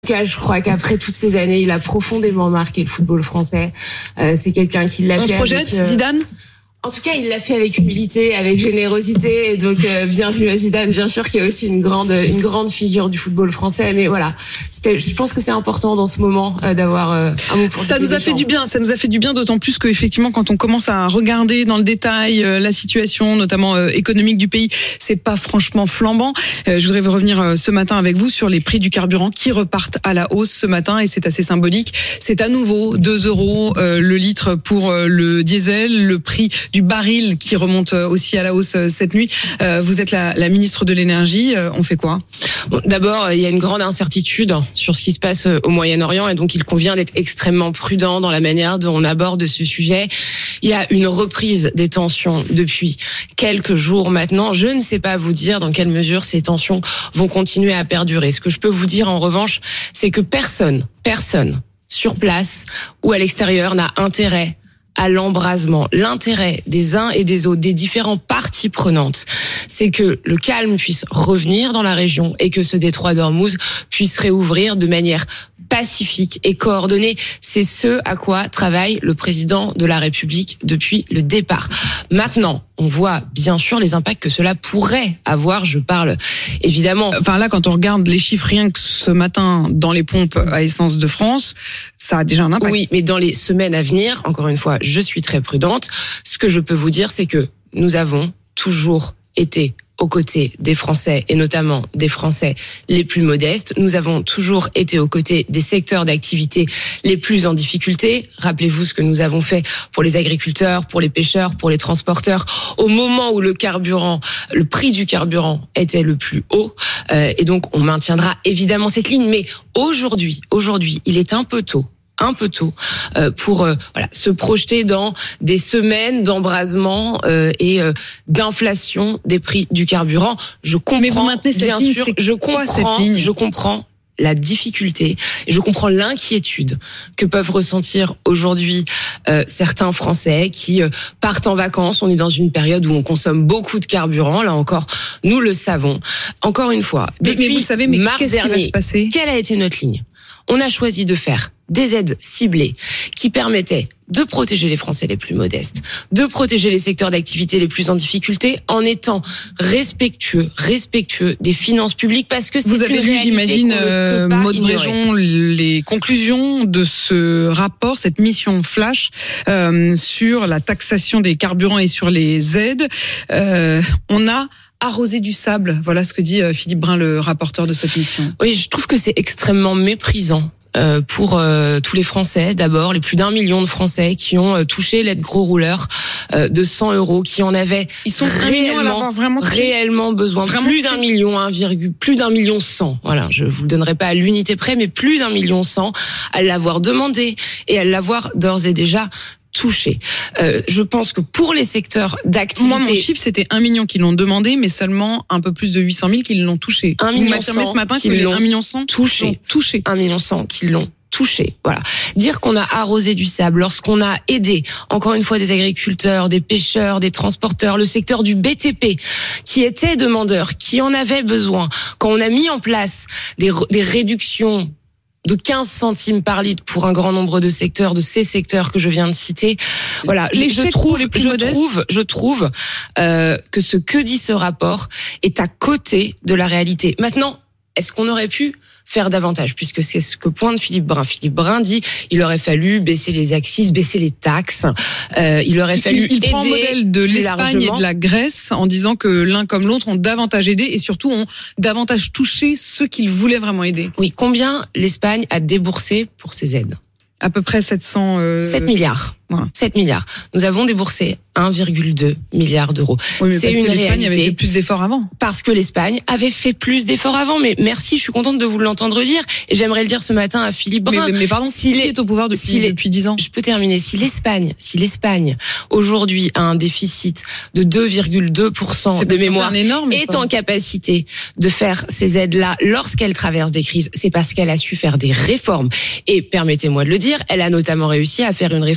Je crois qu'après toutes ces années, il a profondément marqué le football français. C'est quelqu'un qui l'a fait. On projette Zidane ? En tout cas, il l'a fait avec humilité, avec générosité. Et donc, bienvenue à Zidane. Bien sûr qu'il y a aussi une grande figure du football français. Mais voilà, je pense que c'est important dans ce moment d'avoir un mot pour ça nous a fait du bien. Ça nous a fait du bien, d'autant plus que effectivement, quand on commence à regarder dans le détail la situation, notamment économique du pays, c'est pas franchement flambant. Je voudrais revenir ce matin avec vous sur les prix du carburant qui repartent à la hausse ce matin, et c'est assez symbolique. C'est à nouveau 2 € le litre pour le diesel, le prix du baril qui remonte aussi à la hausse cette nuit. Vous êtes la ministre de l'énergie, on fait quoi ? D'abord, il y a une grande incertitude sur ce qui se passe au Moyen-Orient, et donc il convient d'être extrêmement prudent dans la manière dont on aborde ce sujet. Il y a une reprise des tensions depuis quelques jours maintenant. Je ne sais pas vous dire dans quelle mesure ces tensions vont continuer à perdurer. Ce que je peux vous dire en revanche, c'est que personne sur place ou à l'extérieur n'a intérêt à l'embrasement. L'intérêt des uns et des autres, des différentes parties prenantes, c'est que le calme puisse revenir dans la région et que ce détroit d'Ormuz puisse réouvrir de manière pacifique et coordonnée. C'est ce à quoi travaille le président de la République depuis le départ. Maintenant, on voit bien sûr les impacts que cela pourrait avoir. Je parle évidemment. Enfin là, quand on regarde les chiffres, rien que ce matin dans les pompes à essence de France, ça a déjà un impact. Oui, mais dans les semaines à venir, encore une fois, je suis très prudente. Ce que je peux vous dire, c'est que nous avons toujours été aux côtés des Français, et notamment des Français les plus modestes. Nous avons toujours été aux côtés des secteurs d'activité les plus en difficulté. Rappelez-vous ce que nous avons fait pour les agriculteurs, pour les pêcheurs, pour les transporteurs, au moment où le prix du carburant était le plus haut. Et donc, on maintiendra évidemment cette ligne. Mais aujourd'hui, il est un peu tôt pour se projeter dans des semaines d'embrasement et d'inflation des prix du carburant. Je comprends, mais vous maintenez cette ligne, sûr, je comprends la difficulté et je comprends l'inquiétude que peuvent ressentir aujourd'hui certains Français qui partent en vacances. On est dans une période où on consomme beaucoup de carburant, là encore, nous le savons. Encore une fois, depuis vous le savez, mais mars qu'est-ce dernier, qui va se passer ? Quelle a été notre ligne ? On a choisi de faire des aides ciblées qui permettaient de protéger les Français les plus modestes, de protéger les secteurs d'activité les plus en difficulté, en étant respectueux des finances publiques, parce que c'est vous avez lu, j'imagine, Maud Bréjon, les conclusions de ce rapport, cette mission flash sur la taxation des carburants et sur les aides. On a arroser du sable, voilà ce que dit Philippe Brun, le rapporteur de cette mission. Oui, je trouve que c'est extrêmement méprisant pour tous les Français, d'abord, les plus d'1 million de Français qui ont touché l'aide gros rouleur de 100 €, qui en avaient réellement besoin. Plus d'1 million, plus d'1 million 100. Voilà, je vous le donnerai pas à l'unité près, mais plus d'1 million 100 à l'avoir demandé et à l'avoir d'ores et déjà touché. Je pense que pour les secteurs d'activité... Moi, mon chiffre, c'était 1 million qui l'ont demandé, mais seulement un peu plus de 800 000 qui l'ont touché. 1 million 100 ce matin que les 1 million 100 touché. 1 million 100 qui l'ont touché. Voilà. Dire qu'on a arrosé du sable lorsqu'on a aidé, encore une fois, des agriculteurs, des pêcheurs, des transporteurs, le secteur du BTP, qui était demandeur, qui en avait besoin, quand on a mis en place des réductions de 15 centimes par litre pour un grand nombre de secteurs, de ces secteurs que je viens de citer. Voilà, je trouve que ce que dit ce rapport est à côté de la réalité. Maintenant, est-ce qu'on aurait pu faire davantage, puisque c'est ce que pointe Philippe Brun. Philippe Brun dit il aurait fallu baisser les accises, baisser les taxes, il aurait fallu aider. Il prend le modèle de l'Espagne et de la Grèce en disant que l'un comme l'autre ont davantage aidé et surtout ont davantage touché ceux qu'ils voulaient vraiment aider. Oui, combien l'Espagne a déboursé pour ces aides ? À peu près 7 milliards. Voilà. 7 milliards. Nous avons déboursé 1,2 milliard d'euros. Oui, mais c'est une réalité. L'Espagne avait fait plus d'efforts avant. Parce que l'Espagne avait fait plus d'efforts avant. Mais merci, je suis contente de vous l'entendre dire. Et j'aimerais le dire ce matin à Philippe Brun. Mais pardon, s'il est au pouvoir depuis 10 ans. Je peux terminer. Si l'Espagne, aujourd'hui, a un déficit de 2,2% de mémoire, est en capacité de faire ces aides-là lorsqu'elle traverse des crises, c'est parce qu'elle a su faire des réformes. Et permettez-moi de le dire, elle a notamment réussi à faire une réforme des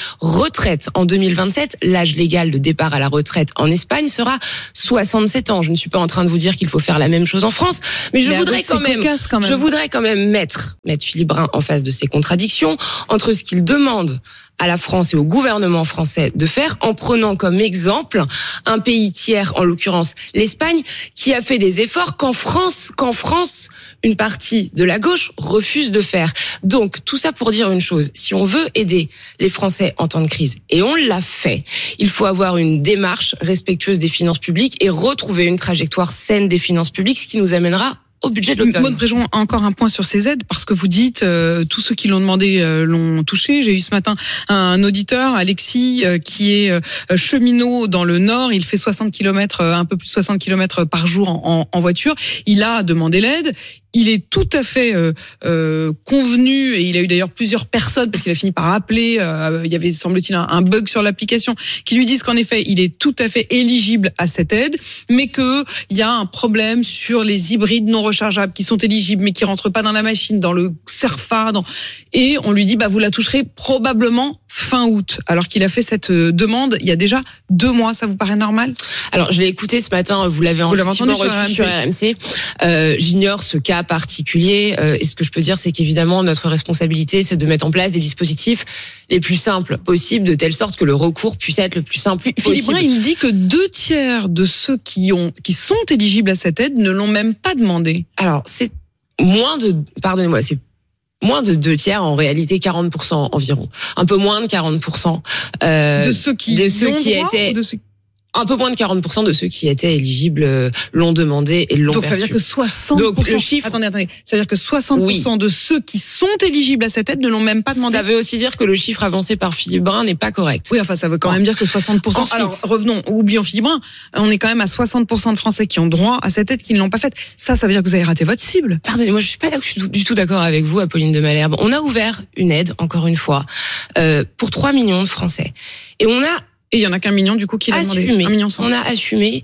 retraite en 2027, l'âge légal de départ à la retraite en Espagne sera 67 ans. Je ne suis pas en train de vous dire qu'il faut faire la même chose en France, mais je voudrais quand même mettre Philippe Brun en face de ces contradictions entre ce qu'il demande à la France et au gouvernement français de faire en prenant comme exemple un pays tiers, en l'occurrence l'Espagne, qui a fait des efforts qu'en France, une partie de la gauche refuse de faire. Donc, tout ça pour dire une chose, si on veut aider les Français en temps de crise, et on l'a fait, il faut avoir une démarche respectueuse des finances publiques et retrouver une trajectoire saine des finances publiques, ce qui nous amènera au budget de l'automne. Maud Bréjon, encore un point sur ces aides, parce que vous dites tous ceux qui l'ont demandé l'ont touché. J'ai eu ce matin un auditeur, Alexis, qui est cheminot dans le Nord. Il fait 60 km, un peu plus de 60 km par jour en voiture. Il a demandé l'aide. Il est tout à fait convenu, et il a eu d'ailleurs plusieurs personnes, parce qu'il a fini par appeler, il y avait semble-t-il un bug sur l'application, qui lui disent qu'en effet il est tout à fait éligible à cette aide, mais que il y a un problème sur les hybrides non rechargeables qui sont éligibles mais qui rentrent pas dans la machine, dans le CERFA, et on lui dit vous la toucherez probablement fin août, alors qu'il a fait cette demande il y a déjà 2 mois. Ça vous paraît normal? Alors, je l'ai écouté ce matin, vous l'avez entendu reçu sur RMC. J'ignore ce cas particulier, et ce que je peux dire, c'est qu'évidemment, notre responsabilité, c'est de mettre en place des dispositifs les plus simples possibles, de telle sorte que le recours puisse être le plus simple possible. Philippe Brun, il dit que 2/3 de ceux qui sont éligibles à cette aide ne l'ont même pas demandé. Alors, c'est moins de 2/3, en réalité 40% environ. Un peu moins de 40%. De ceux qui étaient... Un peu moins de 40% de ceux qui étaient éligibles l'ont demandé et l'ont perçu. Donc ça veut dire que 60%. Donc le chiffre. Attendez. Ça veut dire que 60% de ceux qui sont éligibles à cette aide ne l'ont même pas demandé. Ça veut aussi dire que le chiffre avancé par Philippe Brun n'est pas correct. Oui, enfin ça veut quand même dire que 60%. Ensuite, alors revenons, oublions Philippe Brun. On est quand même à 60% de Français qui ont droit à cette aide qui ne l'ont pas faite. Ça veut dire que vous avez raté votre cible. Pardonnez-moi, je suis pas du tout d'accord avec vous, Apolline de Malherbe. On a ouvert une aide, encore une fois, pour 3 millions de Français, et et il y en a qu'1 million du coup qui l'a demandé. 1,1 million. On a assumé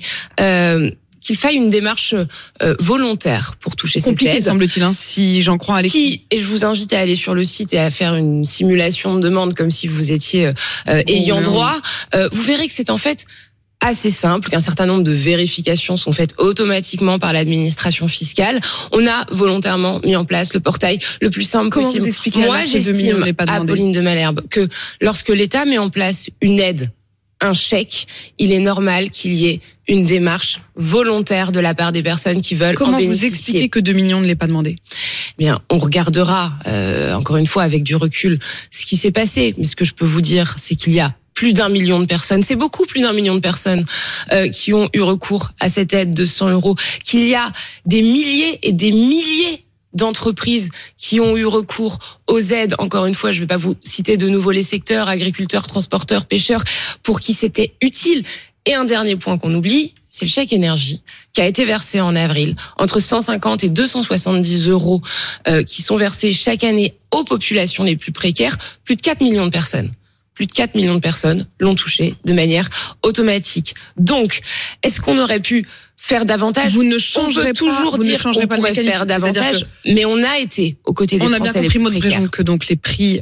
qu'il faille une démarche volontaire pour toucher cette aide. Compliqué, semble-t-il, si j'en crois Alexis. Et je vous invite à aller sur le site et à faire une simulation de demande comme si vous étiez ayant droit. Vous verrez que c'est en fait assez simple, qu'un certain nombre de vérifications sont faites automatiquement par l'administration fiscale. On a volontairement mis en place le portail le plus simple possible. Comment vous expliquez? Moi, j'estime, Apolline de Malherbe, que lorsque l'État met en place une aide, un chèque, il est normal qu'il y ait une démarche volontaire de la part des personnes qui veulent en bénéficier. Comment vous expliquez que 2 millions ne l'aient pas demandé? Bien, on regardera, encore une fois, avec du recul, ce qui s'est passé. Mais ce que je peux vous dire, c'est qu'il y a plus d'1 million de personnes, c'est beaucoup plus d'1 million de personnes qui ont eu recours à cette aide de 100 €, qu'il y a des milliers et des milliers d'entreprises qui ont eu recours aux aides. Encore une fois, je ne vais pas vous citer de nouveau les secteurs, agriculteurs, transporteurs, pêcheurs, pour qui c'était utile. Et un dernier point qu'on oublie, c'est le chèque énergie qui a été versé en avril, entre 150 et 270 € qui sont versés chaque année aux populations les plus précaires. Plus de 4 millions de personnes. Plus de 4 millions de personnes l'ont touché de manière automatique. Donc, est-ce qu'on aurait pu faire davantage? Vous ne changerez toujours dire qu'on pourrait faire davantage, mais on a été aux côtés des Français les plus précaires. On a bien compris, Maud Bréjon, que donc les prix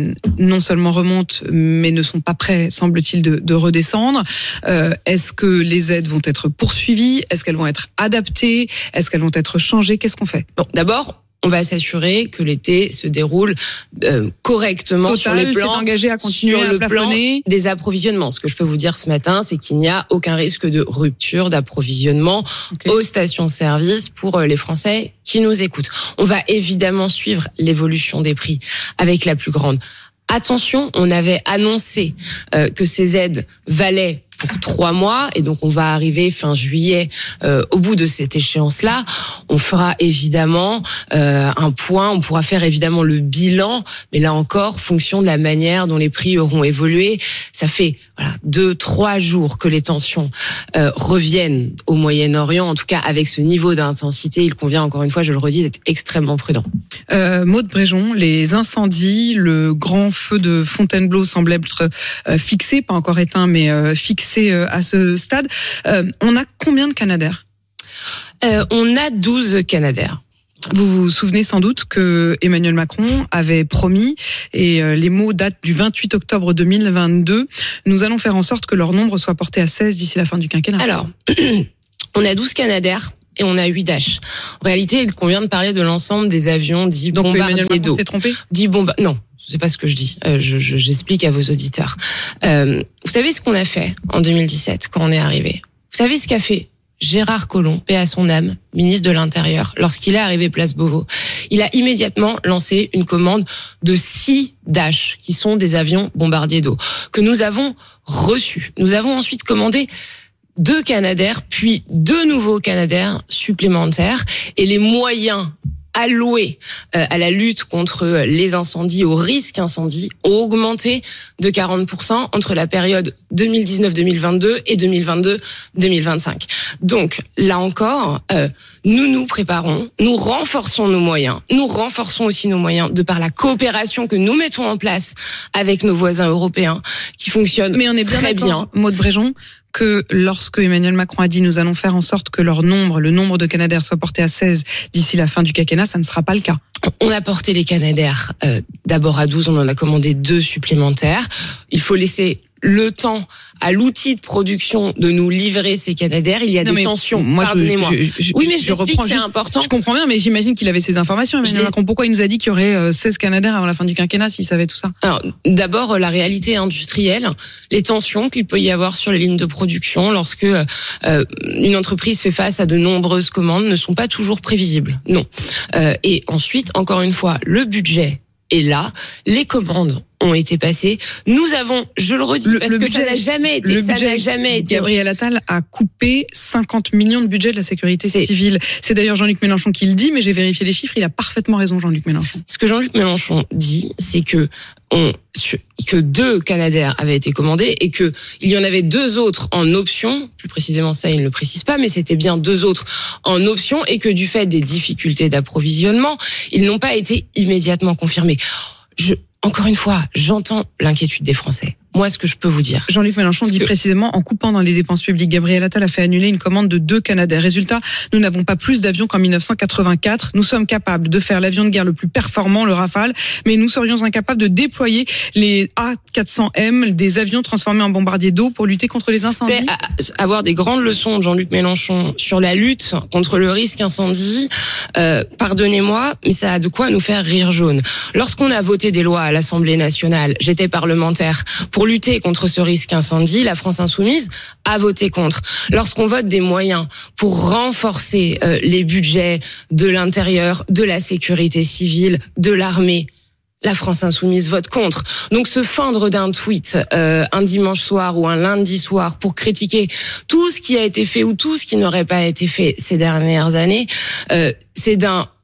non seulement remontent, mais ne sont pas prêts, semble-t-il, de redescendre. Est-ce que les aides vont être poursuivies? Est-ce qu'elles vont être adaptées? Est-ce qu'elles vont être changées? Qu'est-ce qu'on fait? Bon, d'abord, on va s'assurer que l'été se déroule correctement. Total, sur le plan, s'est engagé à continuer à plafonner des approvisionnements. Ce que je peux vous dire ce matin, c'est qu'il n'y a aucun risque de rupture d'approvisionnement aux stations-service pour les Français qui nous écoutent. On va évidemment suivre l'évolution des prix avec la plus grande attention. On avait annoncé que ces aides valaient pour 3 mois, et donc on va arriver fin juillet au bout de cette échéance-là. On fera évidemment un point, on pourra faire évidemment le bilan, mais là encore, fonction de la manière dont les prix auront évolué. Ça fait 2-3 jours que les tensions reviennent au Moyen-Orient, en tout cas avec ce niveau d'intensité. Il convient, encore une fois, je le redis, d'être extrêmement prudent. Maud Bréjon, les incendies, le grand feu de Fontainebleau semble être fixé, pas encore éteint, mais fixé à ce stade. On a combien de Canadair? On a 12 Canadair. Vous vous souvenez sans doute que Emmanuel Macron avait promis, et les mots datent du 28 octobre 2022, nous allons faire en sorte que leur nombre soit porté à 16 d'ici la fin du quinquennat. Alors, on a 12 Canadair et on a 8 Dash. En réalité, il convient de parler de l'ensemble des avions dits bombardiers d'eau. S'est trompé ? Non, c'est pas ce que je dis. J'explique à vos auditeurs. Vous savez ce qu'on a fait en 2017 quand on est arrivé ? Vous savez ce qu'a fait Gérard Collomb, paix à son âme, ministre de l'Intérieur, lorsqu'il est arrivé place Beauvau? Il a immédiatement lancé une commande de 6 Dash, qui sont des avions bombardiers d'eau, que nous avons reçus. Nous avons ensuite commandé 2 Canadair, puis 2 nouveaux Canadair supplémentaires, et les moyens alloués à la lutte contre les incendies, au risque incendie, ont augmenté de 40% entre la période 2019-2022 et 2022-2025. Donc, là encore, nous nous préparons, nous renforçons nos moyens, nous renforçons aussi nos moyens de par la coopération que nous mettons en place avec nos voisins européens, qui fonctionne Mais on est très bien. Maud Bréjon, que lorsque Emmanuel Macron a dit nous allons faire en sorte que le nombre de Canadair soit porté à 16 d'ici la fin du quinquennat, ça ne sera pas le cas. On a porté les Canadair d'abord à 12, on en a commandé 2 supplémentaires. Il faut laisser le temps à l'outil de production de nous livrer ces Canadair. Il y a des tensions. Pardonnez-moi. Oui, mais je l'explique, c'est important. Je comprends bien, mais j'imagine qu'il avait ces informations, Emmanuel Macron. Pourquoi il nous a dit qu'il y aurait 16 Canadair avant la fin du quinquennat s'il savait tout ça? Alors, d'abord, la réalité industrielle, les tensions qu'il peut y avoir sur les lignes de production lorsque une entreprise fait face à de nombreuses commandes ne sont pas toujours prévisibles. Non. Et ensuite, encore une fois, le budget est là, les commandes ont été passées. Nous avons, je le redis, ça n'a jamais été. Gabriel Attal a coupé 50 millions de budget de la sécurité civile. C'est d'ailleurs Jean-Luc Mélenchon qui le dit, mais j'ai vérifié les chiffres, il a parfaitement raison, Jean-Luc Mélenchon. Ce que Jean-Luc Mélenchon dit, c'est que 2 Canadair avaient été commandés et que il y en avait 2 autres en option. Plus précisément, ça, il ne le précise pas, mais c'était bien 2 autres en option et que du fait des difficultés d'approvisionnement, ils n'ont pas été immédiatement confirmés. Encore une fois, j'entends l'inquiétude des Français. Moi, ce que je peux vous dire... Jean-Luc Mélenchon dit précisément, en coupant dans les dépenses publiques, Gabriel Attal a fait annuler une commande de 2 Canadair. Résultat, nous n'avons pas plus d'avions qu'en 1984. Nous sommes capables de faire l'avion de guerre le plus performant, le Rafale, mais nous serions incapables de déployer les A400M, des avions transformés en bombardiers d'eau pour lutter contre les incendies. C'est avoir des grandes leçons de Jean-Luc Mélenchon sur la lutte contre le risque incendie. Pardonnez-moi, mais ça a de quoi nous faire rire jaune. Lorsqu'on a voté des lois à l'Assemblée nationale, j'étais parlementaire, pour lutter contre ce risque incendie, la France insoumise a voté contre. Lorsqu'on vote des moyens pour renforcer les budgets de l'intérieur, de la sécurité civile, de l'armée, la France insoumise vote contre. Donc se feindre d'un tweet un dimanche soir ou un lundi soir pour critiquer tout ce qui a été fait ou tout ce qui n'aurait pas été fait ces dernières années, c'est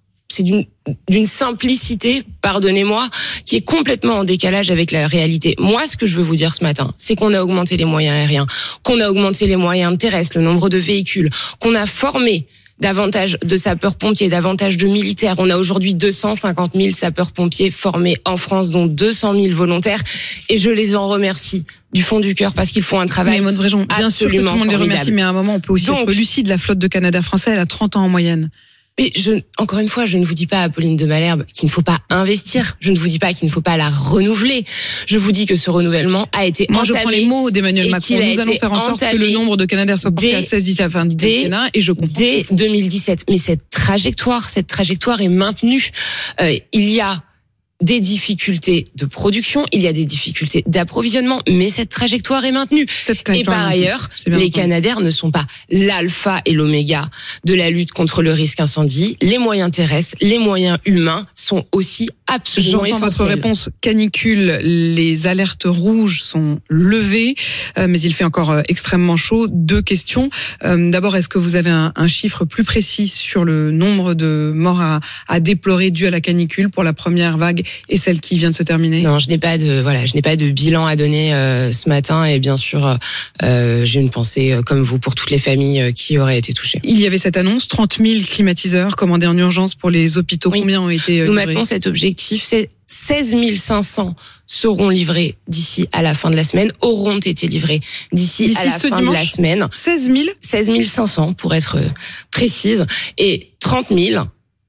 d'une simplicité, pardonnez-moi, qui est complètement en décalage avec la réalité. Moi, ce que je veux vous dire ce matin, c'est qu'on a augmenté les moyens aériens, qu'on a augmenté les moyens terrestres, le nombre de véhicules, qu'on a formé davantage de sapeurs-pompiers, davantage de militaires. On a aujourd'hui 250 000 sapeurs-pompiers formés en France, dont 200 000 volontaires. Et je les en remercie du fond du cœur parce qu'ils font un travail Maud Bréjon, bien sûr que tout le monde les remercie, mais à un moment, on peut aussi être lucide. La flotte de Canadair français, elle a 30 ans en moyenne. Mais encore une fois, je ne vous dis pas, Apolline de Malherbe, qu'il ne faut pas investir. Je ne vous dis pas qu'il ne faut pas la renouveler. Je vous dis que ce renouvellement a été entamé. Je prends les mots d'Emmanuel Macron. Nous allons faire en sorte que le nombre de Canadair soit porté à 16 d'ici la fin du quinquennat, et je comprends. Dès 2017. Mais cette trajectoire est maintenue. Il y a des difficultés de production, il y a des difficultés d'approvisionnement, mais cette trajectoire est maintenue. Et par ailleurs, les Canadair ne sont pas l'alpha et l'oméga de la lutte contre le risque incendie. Les moyens terrestres, les moyens humains sont aussi absolument essentiels. J'entends votre réponse canicule, les alertes rouges sont levées, mais il fait encore extrêmement chaud. 2 questions. D'abord, est-ce que vous avez un chiffre plus précis sur le nombre de morts à déplorer dû à la canicule pour la première vague et celle qui vient de se terminer? Non, je n'ai pas de bilan à donner ce matin, et bien sûr, j'ai une pensée comme vous pour toutes les familles qui auraient été touchées. Il y avait cette annonce, 30 000 climatiseurs commandés en urgence pour les hôpitaux. Oui. Combien ont été livrés? Nous maintenons cet objectif, c'est 16 500 seront livrés d'ici à la fin de la semaine, auront été livrés d'ici à la fin de la semaine. 16 500 pour être précise, et 30 000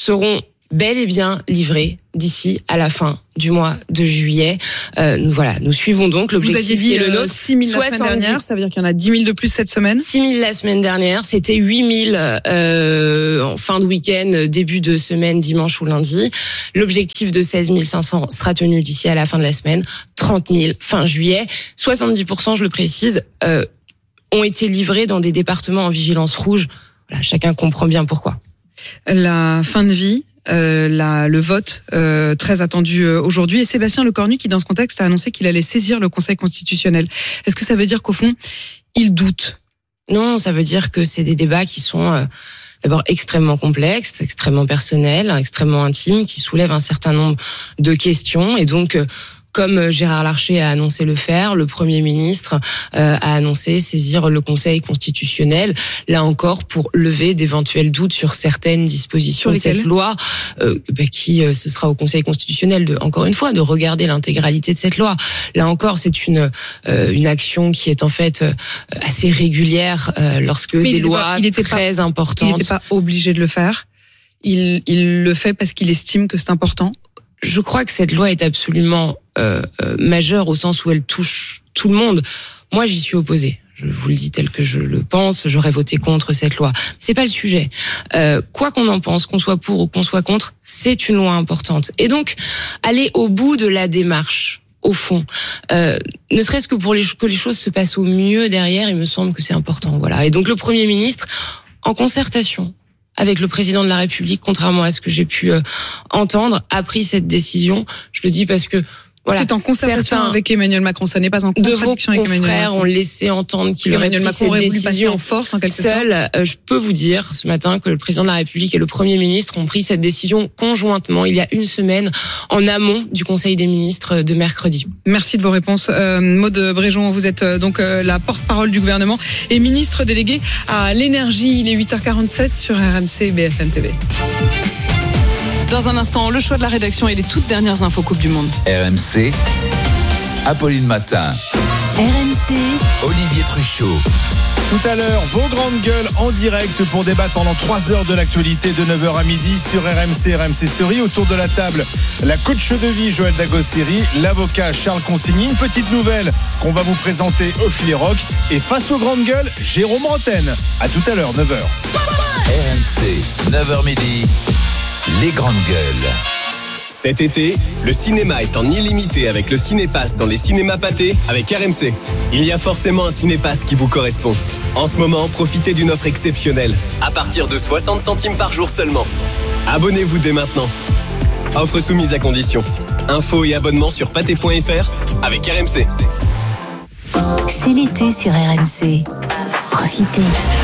seront bel et bien livrés d'ici à la fin du mois de juillet. Nous suivons donc l'objectif. Vous aviez dit le nôtre. 6 000 la semaine dernière, ça veut dire qu'il y en a 10 000 de plus cette semaine. 6 000 la semaine dernière, c'était 8 000 en fin de week-end, début de semaine, dimanche ou lundi. L'objectif de 16 500 sera tenu d'ici à la fin de la semaine, 30 000 fin juillet. 70%, je le précise, ont été livrés dans des départements en vigilance rouge. Voilà, chacun comprend bien pourquoi. La fin de vie, le vote très attendu aujourd'hui, et Sébastien Lecornu qui dans ce contexte a annoncé qu'il allait saisir le Conseil constitutionnel. Est-ce que ça veut dire qu'au fond il doute? Non, ça veut dire que c'est des débats qui sont d'abord extrêmement complexes, extrêmement personnels, extrêmement intimes, qui soulèvent un certain nombre de questions, et donc comme Gérard Larcher a annoncé le faire, le Premier ministre a annoncé saisir le Conseil constitutionnel, là encore pour lever d'éventuels doutes sur certaines dispositions de cette loi, ce sera au Conseil constitutionnel encore une fois de regarder l'intégralité de cette loi. Là encore, c'est une action qui est en fait assez régulière lorsque des lois très importantes. Il n'était pas obligé de le faire. Il le fait parce qu'il estime que c'est important. Je crois que cette loi est absolument majeure au sens où elle touche tout le monde. Moi, j'y suis opposée. Je vous le dis tel que je le pense. J'aurais voté contre cette loi. C'est pas le sujet. Quoi qu'on en pense, qu'on soit pour ou qu'on soit contre, c'est une loi importante. Et donc, aller au bout de la démarche, au fond, ne serait-ce que pour que les choses se passent au mieux derrière, il me semble que c'est important. Voilà. Et donc, le Premier ministre, en concertation avec le président de la République, contrairement à ce que j'ai pu entendre, a pris cette décision. Je le dis parce que voilà, c'est en concertation avec Emmanuel Macron, ça n'est pas en contradiction avec Emmanuel Macron. De vos confrères ont laissé entendre qu'il aurait pris cette décision en force en quelque sorte. Seul, je peux vous dire ce matin que le président de la République et le Premier ministre ont pris cette décision conjointement il y a une semaine en amont du Conseil des ministres de mercredi. Merci de vos réponses. Maude Bréjon, vous êtes donc la porte-parole du gouvernement et ministre délégué à l'énergie. Il est 8h47 sur RMC et BFM TV. Dans un instant, le choix de la rédaction et les toutes dernières infos Coupe du Monde. RMC, Apolline Matin. RMC, Olivier Truchot. Tout à l'heure, vos grandes gueules en direct pour débattre pendant 3 heures de l'actualité de 9h à midi sur RMC Story. Autour de la table, la coach de vie Joël Dagossiri, l'avocat Charles Consigny. Une petite nouvelle qu'on va vous présenter au filet rock. Et face aux grandes gueules, Jérôme Rantaine. À tout à l'heure, 9h. RMC, 9h midi. Les grandes gueules. Cet été, le cinéma est en illimité avec le Cinépass dans les cinémas pâtés avec RMC. Il y a forcément un Cinépass qui vous correspond. En ce moment, profitez d'une offre exceptionnelle, à partir de 60 centimes par jour seulement. Abonnez-vous dès maintenant. Offre soumise à condition. Infos et abonnements sur pâté.fr avec RMC. c'est l'été sur RMC. Profitez.